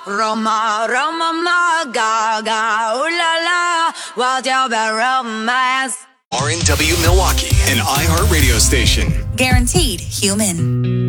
Roma, Roma, ma, gaga, ooh la la, what's your bad romance? RNW Milwaukee, an iHeart radio station. Guaranteed human.